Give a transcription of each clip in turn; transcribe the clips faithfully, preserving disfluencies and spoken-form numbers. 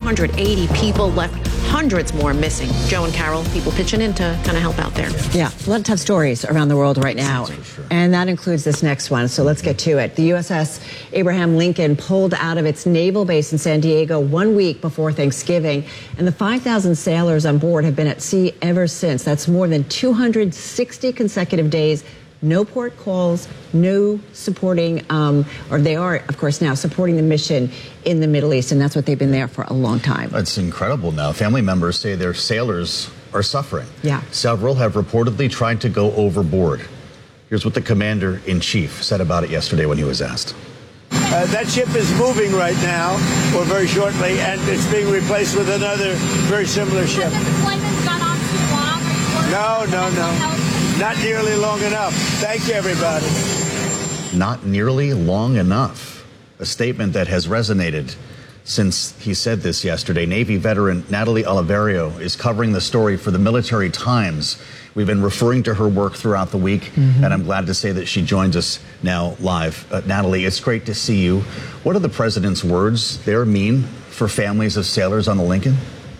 hundred eighty people, left hundreds more missing. Joe and Carol, people pitching in to kind of help out there. Yeah, a lot of tough stories around the world right now. Sure. And that includes this next one, so let's get to it. The U S S Abraham Lincoln pulled out of its naval base in San Diego one week before Thanksgiving, and the five thousand sailors on board have been at sea ever since. That's more than two hundred sixty consecutive days. No port calls, no supporting, um, or they are, of course, now supporting the mission in the Middle East, and that's what they've been there for a long time. It's incredible now. Family members say their sailors are suffering. Yeah. Several have reportedly tried to go overboard. Here's what the commander-in-chief said about it yesterday when he was asked. Uh, that ship is moving right now, or very shortly, and it's being replaced with another very similar ship. Has the deployment gone on too long? No, no, no. Not nearly long enough. Thank you, everybody. Not nearly long enough. A statement that has resonated since he said this yesterday. Navy veteran Natalie Oliverio is covering the story for the Military Times. We've been referring to her work throughout the week, mm-hmm. and I'm glad to say that she joins us now live. Uh, Natalie, it's great to see you. What do the president's words there mean for families of sailors on the Lincoln?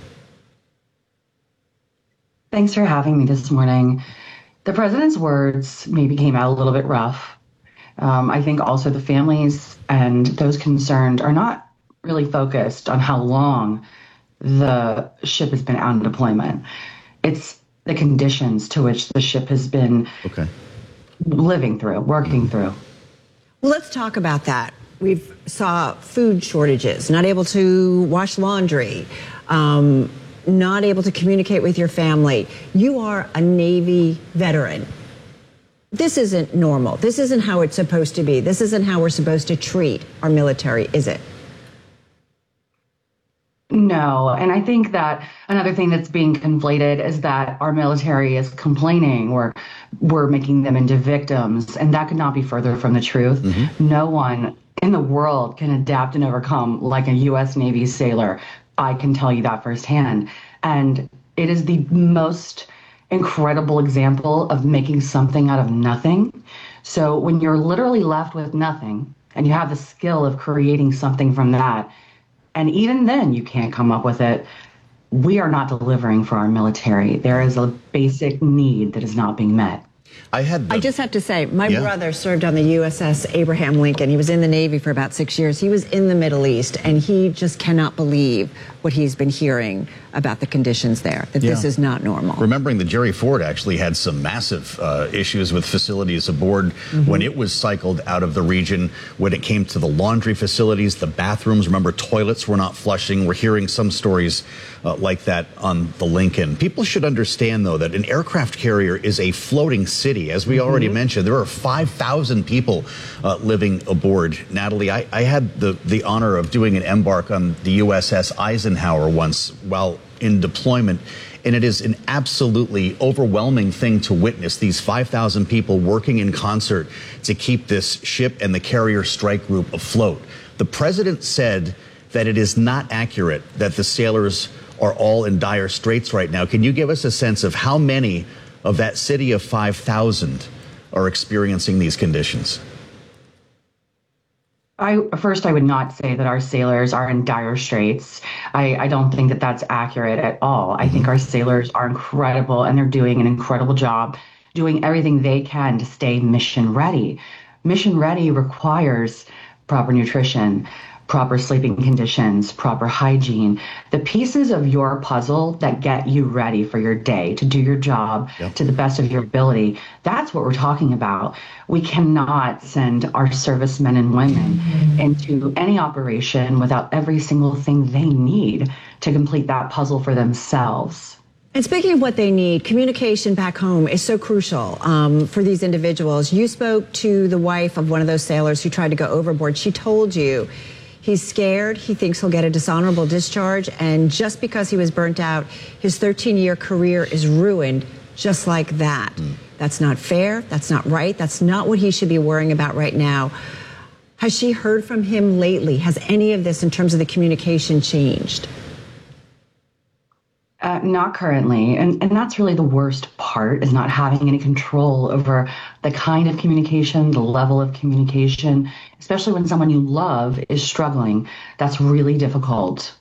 Thanks for having me this morning. The president's words maybe came out a little bit rough. Um, I think also the families and those concerned are not really focused on how long the ship has been out on deployment. It's the conditions to which the ship has been okay. living through, working through. Well, let's talk about that. We've saw food shortages, not able to wash laundry, um, not able to communicate with your family. You are a Navy veteran. This isn't normal. This isn't how it's supposed to be. This isn't how we're supposed to treat our military, is it? No, and I think that another thing that's being conflated is that our military is complaining, or we're making them into victims, and that could not be further from the truth. Mm-hmm. No one in the world can adapt and overcome like a U S Navy sailor. I can tell you that firsthand. And it is the most incredible example of making something out of nothing. So when you're literally left with nothing and you have the skill of creating something from that, and even then you can't come up with it, we are not delivering for our military. There is a basic need that is not being met. I had. The, I just have to say, my yeah. brother served on the U S S Abraham Lincoln. He was in the Navy for about six years. He was in the Middle East, and he just cannot believe what he's been hearing about the conditions there, that yeah. this is not normal. Remembering that Jerry Ford actually had some massive uh, issues with facilities aboard mm-hmm. when it was cycled out of the region, when it came to the laundry facilities, the bathrooms. Remember, toilets were not flushing. We're hearing some stories uh, like that on the Lincoln. People should understand, though, that an aircraft carrier is a floating city. As we mm-hmm. already mentioned, there are five thousand people uh, living aboard. Natalie, I, I had the, the honor of doing an embark on the U S S Eisenhower once while in deployment, and it is an absolutely overwhelming thing to witness these five thousand people working in concert to keep this ship and the carrier strike group afloat. The president said that it is not accurate that the sailors are all in dire straits right now. Can you give us a sense of how many of that city of five thousand are experiencing these conditions? I, first, I would not say that our sailors are in dire straits. I, I don't think that that's accurate at all. I think our sailors are incredible, and they're doing an incredible job doing everything they can to stay mission ready. Mission ready requires proper nutrition, proper sleeping conditions, proper hygiene, the pieces of your puzzle that get you ready for your day to do your job yep. to the best of your ability. That's what we're talking about. We cannot send our servicemen and women into any operation without every single thing they need to complete that puzzle for themselves. And speaking of what they need, communication back home is so crucial um, for these individuals. You spoke to the wife of one of those sailors who tried to go overboard. She told you he's scared. He thinks he'll get a dishonorable discharge. And just because he was burnt out, his thirteen-year career is ruined just like that. Mm. That's not fair. That's not right. That's not what he should be worrying about right now. Has she heard from him lately? Has any of this in terms of the communication changed? Uh, not currently. And, and that's really the worst part, is not having any control over the kind of communication, the level of communication, especially when someone you love is struggling. That's really difficult.